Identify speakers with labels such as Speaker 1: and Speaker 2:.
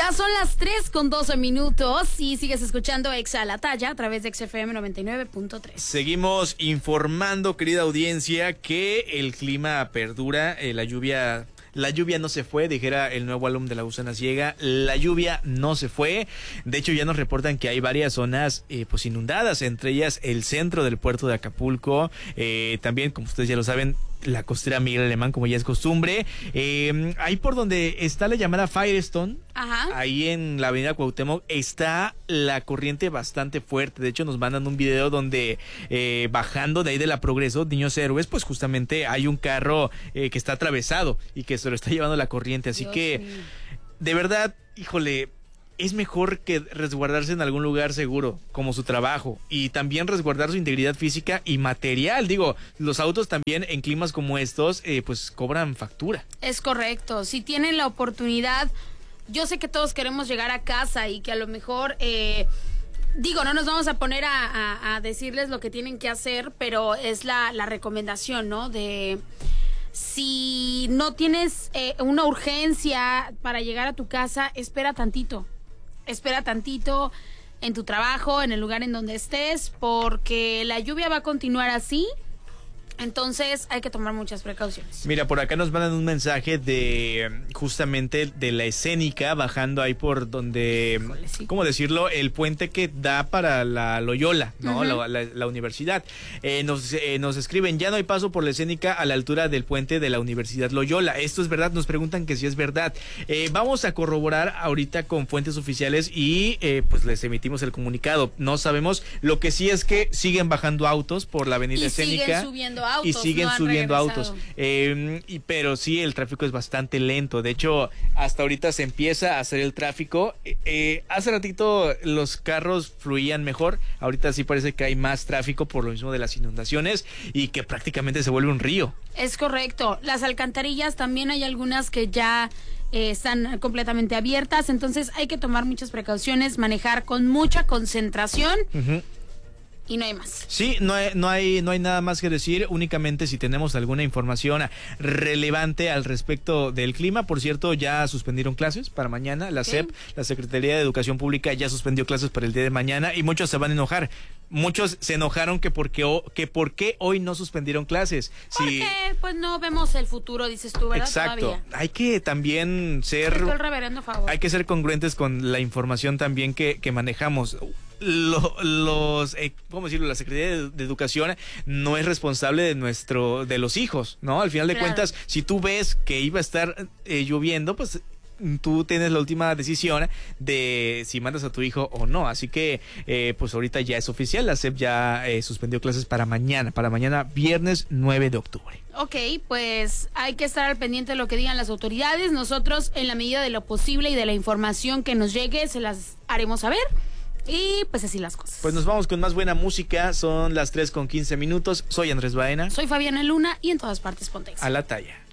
Speaker 1: Ya son las 3:12 y sigues escuchando Exa La Talla a través de XFM 99.3.
Speaker 2: Seguimos informando, querida audiencia, que el clima perdura, la lluvia no se fue, dijera el nuevo álbum de La Gusana Ciega. La lluvia no se fue. De hecho, ya nos reportan que hay varias zonas pues inundadas, entre ellas el centro del puerto de Acapulco. También, como ustedes ya lo saben, la costera Miguel Alemán, como ya es costumbre. Ahí por donde está la llamada Firestone,
Speaker 1: Ajá.
Speaker 2: ahí en la avenida Cuauhtémoc, está la corriente bastante fuerte. De hecho, nos mandan un video donde bajando de ahí de la Progreso, Niños Héroes, pues justamente hay un carro que está atravesado y que se lo está llevando la corriente. Así
Speaker 1: Dios
Speaker 2: que,
Speaker 1: mío.
Speaker 2: de verdad, híjole, es mejor que resguardarse en algún lugar seguro, como su trabajo, y también resguardar su integridad física y material. Digo, los autos también en climas como estos, pues cobran factura.
Speaker 1: Es correcto. Si tienen la oportunidad, yo sé que todos queremos llegar a casa y que a lo mejor, no nos vamos a poner a decirles lo que tienen que hacer, pero es la recomendación, ¿no? De si no tienes una urgencia para llegar a tu casa, espera tantito en tu trabajo, en el lugar en donde estés, porque la lluvia va a continuar así. Entonces hay que tomar muchas precauciones.
Speaker 2: Mira, por acá nos mandan un mensaje de justamente de la Escénica, bajando ahí por donde,
Speaker 1: Híjole, sí.
Speaker 2: ¿cómo decirlo? El puente que da para la Loyola, ¿no?
Speaker 1: Uh-huh.
Speaker 2: La universidad. Nos escriben, ya no hay paso por la Escénica a la altura del puente de la Universidad Loyola. Esto es verdad, nos preguntan que si es verdad. Vamos a corroborar ahorita con fuentes oficiales y pues les emitimos el comunicado. No sabemos, lo que sí es que siguen bajando autos por la avenida Escénica.
Speaker 1: Siguen subiendo autos,
Speaker 2: y siguen
Speaker 1: no
Speaker 2: subiendo
Speaker 1: regresado.
Speaker 2: autos. Pero sí, el tráfico es bastante lento. De hecho, hasta ahorita se empieza a hacer el tráfico. Hace ratito los carros fluían mejor. Ahorita sí parece que hay más tráfico por lo mismo de las inundaciones y que prácticamente se vuelve un río.
Speaker 1: Es correcto. Las alcantarillas también hay algunas que ya están completamente abiertas. Entonces hay que tomar muchas precauciones, manejar con mucha concentración.
Speaker 2: Uh-huh.
Speaker 1: Y no hay más.
Speaker 2: Sí, no hay nada más que decir, únicamente si tenemos alguna información relevante al respecto del clima. Por cierto, ya suspendieron clases para mañana, la SEP, la Secretaría de Educación Pública ya suspendió clases para el día de mañana y muchos se van a enojar. Muchos se enojaron que por qué hoy no suspendieron clases.
Speaker 1: Porque pues no vemos el futuro, dices tú, ¿verdad?
Speaker 2: Exacto.
Speaker 1: Todavía.
Speaker 2: Hay que también ser
Speaker 1: El reverendo favor.
Speaker 2: hay que ser congruentes con la información también que manejamos. ¿Cómo decirlo? La Secretaría de Educación no es responsable de los hijos, ¿no? Al final de cuentas, si tú ves que iba a estar lloviendo, pues tú tienes la última decisión de si mandas a tu hijo o no. Así que, pues ahorita ya es oficial, la SEP ya suspendió clases para mañana viernes 9 de octubre.
Speaker 1: Ok, pues hay que estar al pendiente de lo que digan las autoridades. Nosotros, en la medida de lo posible y de la información que nos llegue, se las haremos saber. Y pues así las cosas.
Speaker 2: Pues nos vamos con más buena música. Son las 3:15. Soy Andrés Baena.
Speaker 1: Soy Fabiana Luna y en todas partes ponte Exa.
Speaker 2: A la talla.